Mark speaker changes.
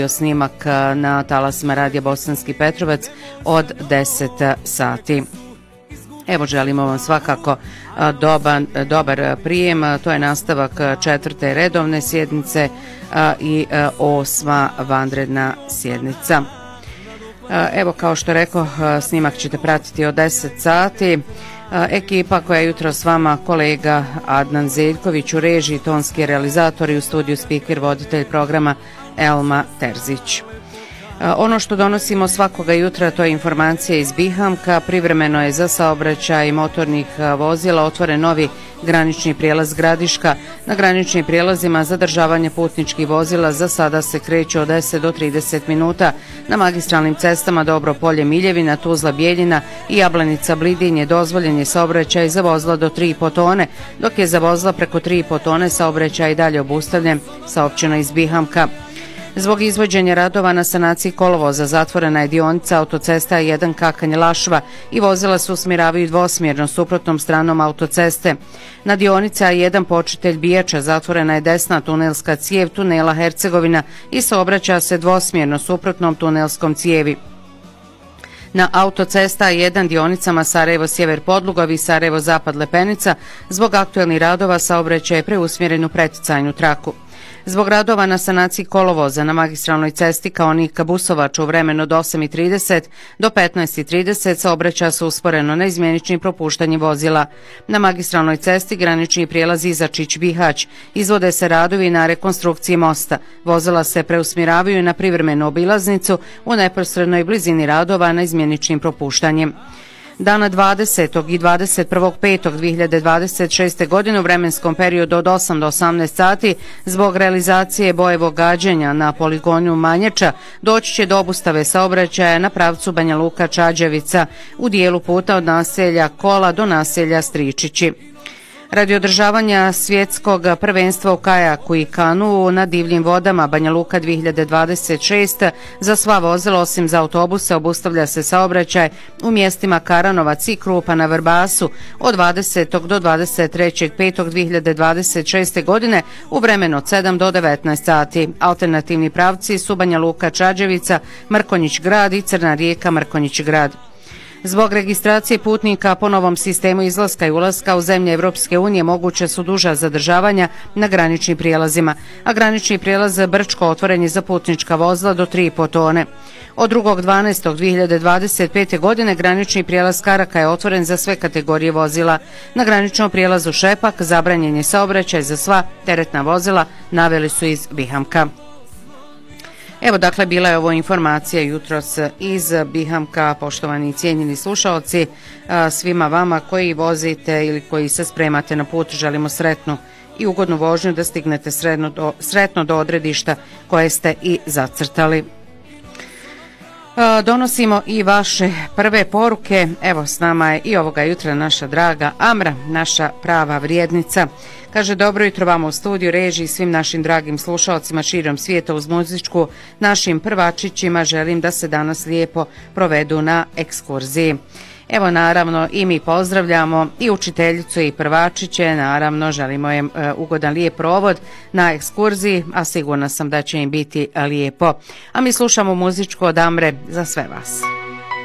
Speaker 1: snimak na talasima Radija Bosanski Petrovac od 10 sati. Evo, želimo vam svakako dobar prijem. To je nastavak 4. redovne sjednice i 8. vanredna sjednica. Evo, kao što rekao, snimak ćete pratiti od 10 sati. Ekipa koja je jutro s vama, kolega Adnan Zeljković u režiji, tonski realizator i u studiju speaker, voditelj programa Elma Terzić. Ono što donosimo svakoga jutra, to je informacija iz Bihamka. Privremeno je za saobraćaj motornih vozila otvoren novi granični prijelaz Gradiška. Na graničnim prijelazima zadržavanje putničkih vozila za sada se kreće od 10 do 30 minuta. Na magistralnim cestama Dobro Polje Miljevina, Tuzla Bijeljina i Jablanica Blidinje dozvoljen je saobraćaj za vozila do 3,5 tone, dok je za vozila preko 3,5 tone saobraćaj dalje obustavljen, saopćeno iz Bihamka. Zbog izvođenja radova na sanaciji kolovoza zatvorena je dionica autocesta 1 Kakanj-Lašva i vozila se usmjeravaju dvosmjerno suprotnom stranom autoceste. Na dionici A1 Počitelj Bijača zatvorena je desna tunelska cijev tunela Hercegovina i saobraća se dvosmjerno suprotnom tunelskom cijevi. Na autocesta A1 dionicama Sarajevo-Sjever Podlugovi i Sarajevo-Zapad Lepenica zbog aktuelnih radova saobraćaj je preusmjeren u preticajnu traku. Zbog radova na sanaciji kolovoza na magistralnoj cesti Kaonik-Busovač u vremenu od 8:30 do 15:30 saobraća se usporeno na izmjeničnim propuštanjem vozila. Na magistralnoj cesti granični prijelaz Izačić-Bihać izvode se radovi na rekonstrukciji mosta. Vozila se preusmjeravaju na privremenu obilaznicu u neposrednoj blizini radova na izmjeničnim propuštanjem. Dana 20. i 21.5.2026. godine u vremenskom periodu od 8 do 18 sati zbog realizacije bojevog gađenja na poligonu Manječa doći će do obustave saobraćaja na pravcu Banja Luka-Čađevica u dijelu puta od naselja Kola do naselja Stričići. Radi održavanja svjetskog prvenstva u kajaku i kanu na divljim vodama Banja Luka 2026 za sva vozila osim za autobuse obustavlja se saobraćaj u mjestima Karanovac i Krupa na Vrbasu od 20. do 23.5.2026. godine u vremenu od 7 do 19 sati. Alternativni pravci su Banja Luka Čađevica, Mrkonjić grad i Crna Rijeka Mrkonjić grad. Zbog registracije putnika po novom sistemu izlaska i ulaska u zemlje Evropske unije moguće su duža zadržavanja na graničnim prijelazima, a granični prijelaz Brčko otvoren je za putnička vozila do 3,5 tone. Od 2.12.2025. godine granični prijelaz Karaka je otvoren za sve kategorije vozila. Na graničnom prijelazu Šepak zabranjen je saobraćaj za sva teretna vozila, naveli su iz Bihamka. Evo, dakle, bila je ovo informacija jutros iz Bihamka, poštovani i cijenjeni slušalci. Svima vama koji vozite ili koji se spremate na put, želimo sretnu i ugodnu vožnju da stignete sretno do odredišta koje ste i zacrtali. Donosimo i vaše prve poruke. Evo, s nama je i ovoga jutra naša draga Amra, naša prava vrijednica. Kaže, dobro jutro vama u studiju, režiji, svim našim dragim slušalcima širom svijeta uz muzičku, našim prvačićima želim da se danas lijepo provedu na ekskurziji. Evo, naravno, i mi pozdravljamo i učiteljicu i prvačiće, naravno, želimo im ugodan lijep provod na ekskurziji, a sigurna sam da će im biti lijepo. A mi slušamo muzičku od Amre za sve vas.